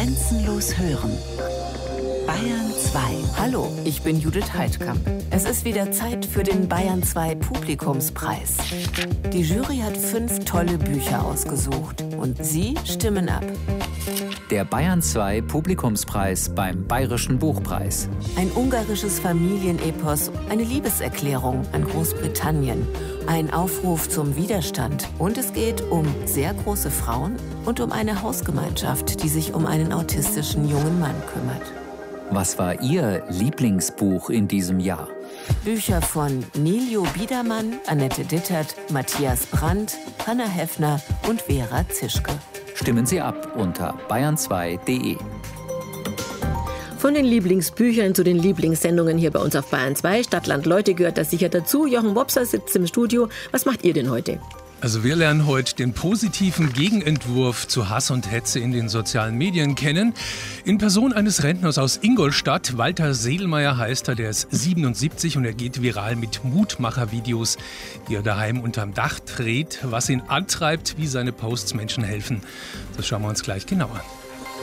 Grenzenlos hören. Bayern 2. Hallo, ich bin Judith Heidkamp. Es ist wieder Zeit für den Bayern 2 Publikumspreis. Die Jury hat 5 tolle Bücher ausgesucht und Sie stimmen ab. Der Bayern 2 Publikumspreis beim Bayerischen Buchpreis. Ein ungarisches Familienepos, eine Liebeserklärung an Großbritannien, ein Aufruf zum Widerstand und es geht um sehr große Frauen und um eine Hausgemeinschaft, die sich um einen autistischen jungen Mann kümmert. Was war Ihr Lieblingsbuch in diesem Jahr? Bücher von Nilio Biedermann, Annette Dittert, Matthias Brandt, Hanna Heffner und Vera Zischke. Stimmen Sie ab unter bayern2.de. Von den Lieblingsbüchern zu den Lieblingssendungen hier bei uns auf Bayern 2. Stadtland Leute gehört das sicher dazu. Jochen Wopser sitzt im Studio. Was macht ihr denn heute? Also wir lernen heute den positiven Gegenentwurf zu Hass und Hetze in den sozialen Medien kennen. In Person eines Rentners aus Ingolstadt, Walter Sedelmeier heißt er, der ist 77 und er geht viral mit Mutmacher-Videos, die er daheim unterm Dach dreht, was ihn antreibt, wie seine Posts Menschen helfen. Das schauen wir uns gleich genauer an.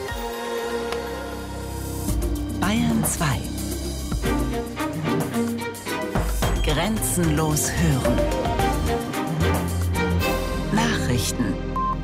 Bayern 2. Grenzenlos hören. Nachrichten.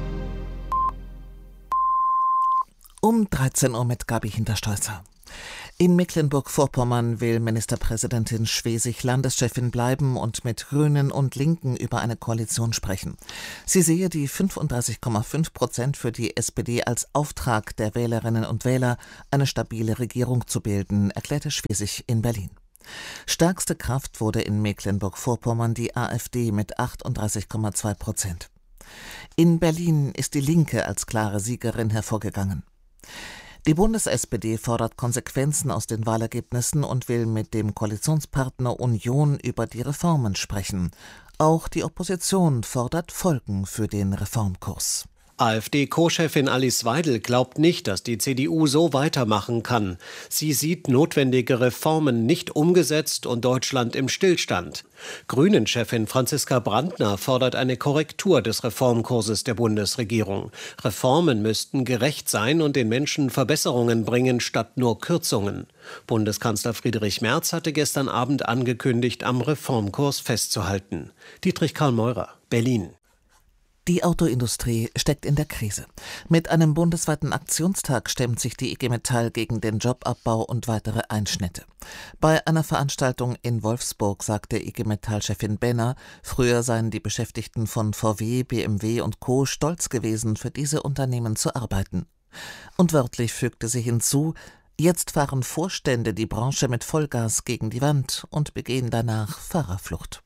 Um 13 Uhr mit Gabi Hinterstolzer. In Mecklenburg-Vorpommern will Ministerpräsidentin Schwesig Landeschefin bleiben und mit Grünen und Linken über eine Koalition sprechen. Sie sehe die 35,5% für die SPD als Auftrag der Wählerinnen und Wähler, eine stabile Regierung zu bilden, erklärte Schwesig in Berlin. Stärkste Kraft wurde in Mecklenburg-Vorpommern die AfD mit 38,2%. In Berlin ist die Linke als klare Siegerin hervorgegangen. Die Bundes-SPD fordert Konsequenzen aus den Wahlergebnissen und will mit dem Koalitionspartner Union über die Reformen sprechen. Auch die Opposition fordert Folgen für den Reformkurs. AfD-Co-Chefin Alice Weidel glaubt nicht, dass die CDU so weitermachen kann. Sie sieht notwendige Reformen nicht umgesetzt und Deutschland im Stillstand. Grünen-Chefin Franziska Brandner fordert eine Korrektur des Reformkurses der Bundesregierung. Reformen müssten gerecht sein und den Menschen Verbesserungen bringen, statt nur Kürzungen. Bundeskanzler Friedrich Merz hatte gestern Abend angekündigt, am Reformkurs festzuhalten. Dietrich Karl Meurer, Berlin. Die Autoindustrie steckt in der Krise. Mit einem bundesweiten Aktionstag stemmt sich die IG Metall gegen den Jobabbau und weitere Einschnitte. Bei einer Veranstaltung in Wolfsburg sagte IG Metall-Chefin Benner, früher seien die Beschäftigten von VW, BMW und Co. stolz gewesen, für diese Unternehmen zu arbeiten. Und wörtlich fügte sie hinzu, jetzt fahren Vorstände die Branche mit Vollgas gegen die Wand und begehen danach Fahrerflucht.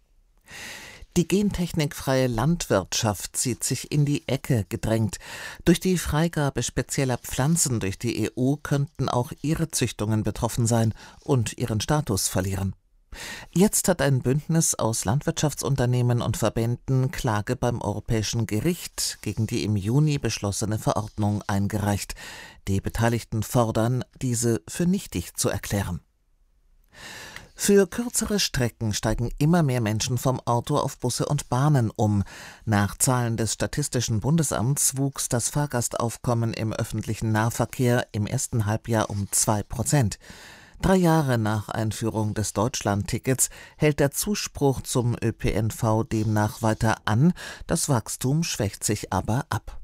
Die gentechnikfreie Landwirtschaft sieht sich in die Ecke gedrängt. Durch die Freigabe spezieller Pflanzen durch die EU könnten auch ihre Züchtungen betroffen sein und ihren Status verlieren. Jetzt hat ein Bündnis aus Landwirtschaftsunternehmen und Verbänden Klage beim Europäischen Gericht gegen die im Juni beschlossene Verordnung eingereicht. Die Beteiligten fordern, diese für nichtig zu erklären. Für kürzere Strecken steigen immer mehr Menschen vom Auto auf Busse und Bahnen um. Nach Zahlen des Statistischen Bundesamts wuchs das Fahrgastaufkommen im öffentlichen Nahverkehr im ersten Halbjahr um 2%. 3 Jahre nach Einführung des Deutschlandtickets hält der Zuspruch zum ÖPNV demnach weiter an. Das Wachstum schwächt sich aber ab.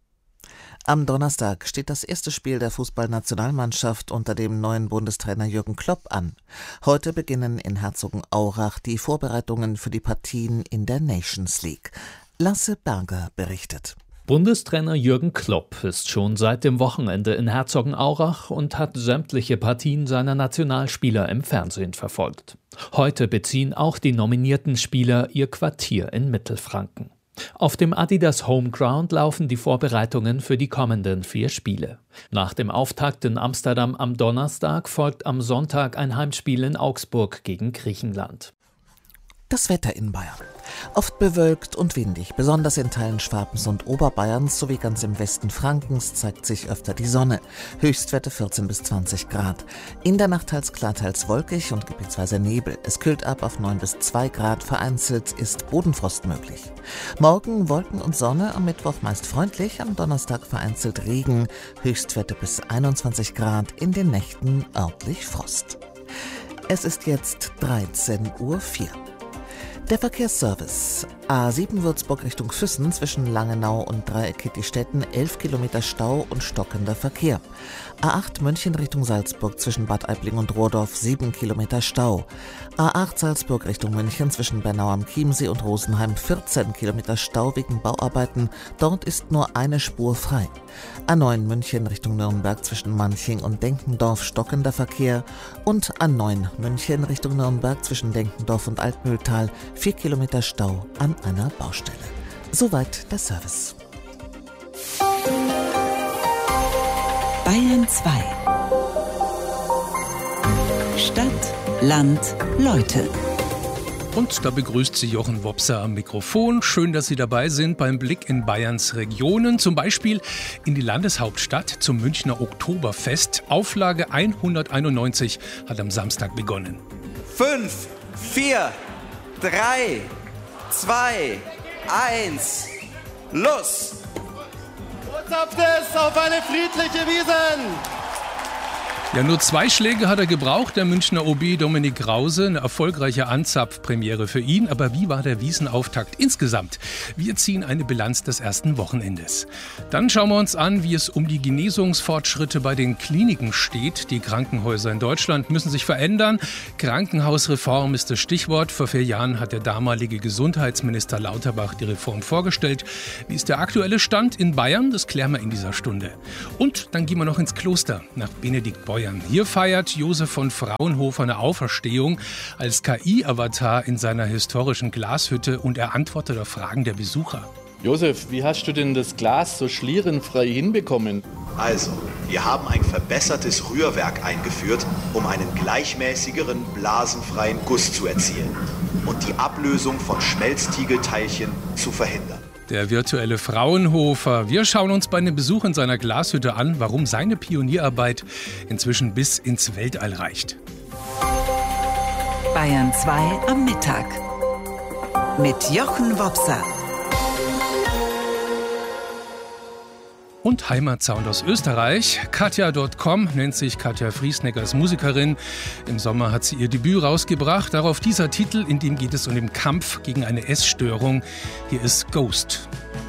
Am Donnerstag steht das erste Spiel der Fußballnationalmannschaft unter dem neuen Bundestrainer Jürgen Klopp an. Heute beginnen in Herzogenaurach die Vorbereitungen für die Partien in der Nations League. Lasse Berger berichtet. Bundestrainer Jürgen Klopp ist schon seit dem Wochenende in Herzogenaurach und hat sämtliche Partien seiner Nationalspieler im Fernsehen verfolgt. Heute beziehen auch die nominierten Spieler ihr Quartier in Mittelfranken. Auf dem Adidas Homeground laufen die Vorbereitungen für die kommenden 4 Spiele. Nach dem Auftakt in Amsterdam am Donnerstag folgt am Sonntag ein Heimspiel in Augsburg gegen Griechenland. Das Wetter in Bayern. Oft bewölkt und windig, besonders in Teilen Schwabens und Oberbayerns sowie ganz im Westen Frankens zeigt sich öfter die Sonne. Höchstwerte 14 bis 20 Grad. In der Nacht teils klar, teils wolkig und gebietsweise Nebel. Es kühlt ab auf 9 bis 2 Grad, vereinzelt ist Bodenfrost möglich. Morgen Wolken und Sonne, am Mittwoch meist freundlich, am Donnerstag vereinzelt Regen. Höchstwerte bis 21 Grad, in den Nächten örtlich Frost. Es ist jetzt 13:04 Uhr. Der Verkehrsservice. A7 Würzburg Richtung Füssen zwischen Langenau und Dreieck-Kittistetten 11 Kilometer Stau und stockender Verkehr. A8 München Richtung Salzburg zwischen Bad Aibling und Rohrdorf 7 Kilometer Stau. A8 Salzburg Richtung München zwischen Bernau am Chiemsee und Rosenheim 14 Kilometer Stau wegen Bauarbeiten. Dort ist nur eine Spur frei. A9 München Richtung Nürnberg zwischen Manching und Denkendorf stockender Verkehr. Und A9 München Richtung Nürnberg zwischen Denkendorf und Altmühltal 4 Kilometer Stau an einer Baustelle. Soweit der Service. Bayern 2. Stadt, Land, Leute. Und da begrüßt Sie Jochen Wopser am Mikrofon. Schön, dass Sie dabei sind beim Blick in Bayerns Regionen. Zum Beispiel in die Landeshauptstadt zum Münchner Oktoberfest. Auflage 191 hat am Samstag begonnen. 5, 4, 3, 2, 1, los! Zapft es auf eine friedliche Wiesn! Ja, nur 2 Schläge hat er gebraucht, der Münchner OB Dominik Krause. Eine erfolgreiche Anzapfpremiere für ihn. Aber wie war der Wiesenauftakt insgesamt? Wir ziehen eine Bilanz des ersten Wochenendes. Dann schauen wir uns an, wie es um die Genesungsfortschritte bei den Kliniken steht. Die Krankenhäuser in Deutschland müssen sich verändern. Krankenhausreform ist das Stichwort. Vor 4 Jahren hat der damalige Gesundheitsminister Lauterbach die Reform vorgestellt. Wie ist der aktuelle Stand in Bayern? Das klären wir in dieser Stunde. Und dann gehen wir noch ins Kloster nach Benediktbeuern. Hier feiert Josef von Fraunhofer eine Auferstehung als KI-Avatar in seiner historischen Glashütte und er antwortet auf Fragen der Besucher. Josef, wie hast du denn das Glas so schlierenfrei hinbekommen? Also, wir haben ein verbessertes Rührwerk eingeführt, um einen gleichmäßigeren, blasenfreien Guss zu erzielen und die Ablösung von Schmelztiegelteilchen zu verhindern. Der virtuelle Fraunhofer. Wir schauen uns bei einem Besuch in seiner Glashütte an, warum seine Pionierarbeit inzwischen bis ins Weltall reicht. Bayern 2 am Mittag mit Jochen Wopser. Und Heimatsound aus Österreich. Katja.com nennt sich Katja Friesnecker als Musikerin. Im Sommer hat sie ihr Debüt rausgebracht. Darauf dieser Titel, in dem geht es um den Kampf gegen eine Essstörung. Hier ist Ghost.